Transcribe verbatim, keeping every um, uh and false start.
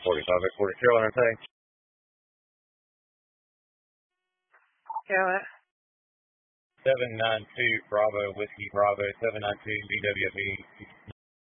forty-five at forty. Carolina Tank. Carolina. seven nine two Bravo, Whiskey Bravo, seven nine two B W B,